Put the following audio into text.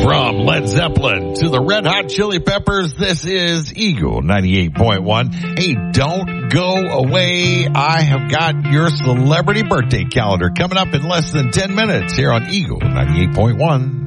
From Led Zeppelin to the Red Hot Chili Peppers, this is Eagle 98.1. Hey, don't go away. I have got your celebrity birthday calendar coming up in less than 10 minutes here on Eagle 98.1.